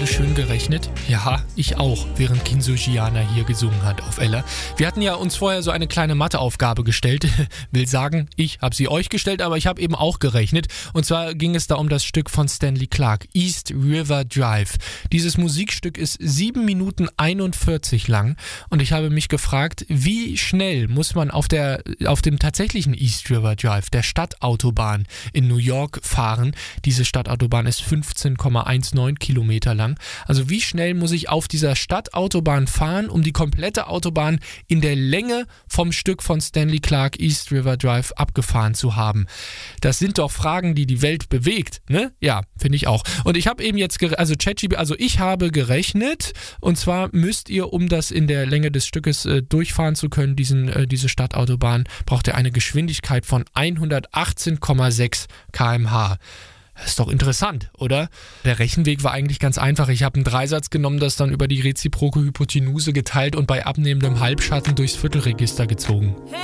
gerade schön gerechnet? Ja, ich auch, während Kinzo Gianna hier gesungen hat auf Ella. Wir hatten ja uns vorher so eine kleine Matheaufgabe gestellt. Will sagen, ich habe sie euch gestellt, aber ich habe eben auch gerechnet. Und zwar ging es da um das Stück von Stanley Clarke, East River Drive. Dieses Musikstück ist 7 Minuten 41 lang und ich habe mich gefragt, wie schnell muss man auf dem tatsächlichen East River Drive, der Stadtautobahn in New York, fahren. Diese Stadtautobahn ist 15,19 Kilometer lang. Also wie schnell muss ich auf dieser Stadtautobahn fahren, um die komplette Autobahn in der Länge vom Stück von Stanley Clarke East River Drive abgefahren zu haben? Das sind doch Fragen, die die Welt bewegt, ne? Ja, finde ich auch. Und ich habe eben jetzt, ich habe gerechnet, und zwar müsst ihr, um das in der Länge des Stückes durchfahren zu können, diese Stadtautobahn, braucht ihr eine Geschwindigkeit von 118,6 km/h. Das ist doch interessant, oder? Der Rechenweg war eigentlich ganz einfach. Ich habe einen Dreisatz genommen, das dann über die reziproke Hypotenuse geteilt und bei abnehmendem Halbschatten durchs Viertelregister gezogen.